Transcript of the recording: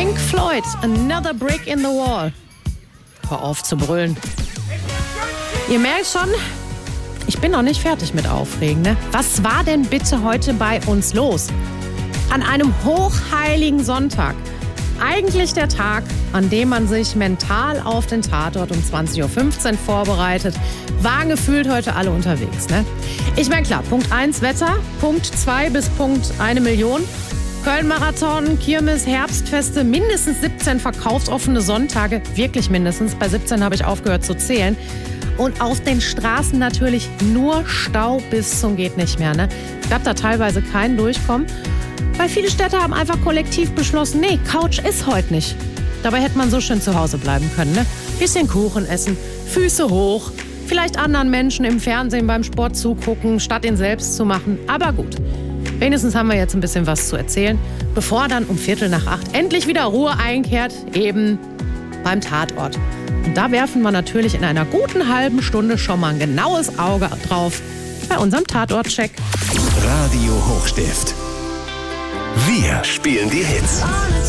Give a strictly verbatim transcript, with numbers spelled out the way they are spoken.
Pink Floyd, Another Brick in the Wall. Hör auf zu brüllen. Ihr merkt schon, ich bin noch nicht fertig mit Aufregen, ne? Was war denn bitte heute bei uns los? An einem hochheiligen Sonntag. Eigentlich der Tag, an dem man sich mental auf den Tatort um zwanzig Uhr fünfzehn vorbereitet, waren gefühlt heute alle unterwegs, ne? Ich meine, klar, Punkt eins Wetter, Punkt zwei bis Punkt eine Million. Köln-Marathon, Kirmes, Herbstfeste, mindestens siebzehn verkaufsoffene Sonntage, wirklich mindestens. Bei siebzehn habe ich aufgehört zu zählen. Und auf den Straßen natürlich nur Stau bis zum geht nicht mehr, ne? Es gab da teilweise kein Durchkommen, weil viele Städte haben einfach kollektiv beschlossen, nee, Couch ist heute nicht. Dabei hätte man so schön zu Hause bleiben können, ne? Bisschen Kuchen essen, Füße hoch, vielleicht anderen Menschen im Fernsehen beim Sport zugucken, statt ihn selbst zu machen. Aber gut, wenigstens haben wir jetzt ein bisschen was zu erzählen, bevor dann um Viertel nach acht endlich wieder Ruhe einkehrt, eben beim Tatort. Und da werfen wir natürlich in einer guten halben Stunde schon mal ein genaues Auge drauf bei unserem Tatort-Check. Radio Hochstift. Wir spielen die Hits.